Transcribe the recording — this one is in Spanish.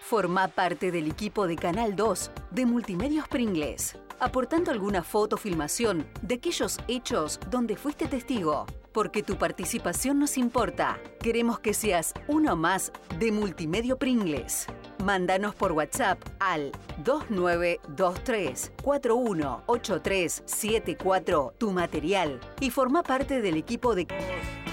Formá parte del equipo de Canal 2 de Multimedios Pringles, aportando alguna foto o filmación de aquellos hechos donde fuiste testigo. Porque tu participación nos importa. Queremos que seas uno más de Multimedio Pringles. Mándanos por WhatsApp al 2923 418374 tu material y forma parte del equipo de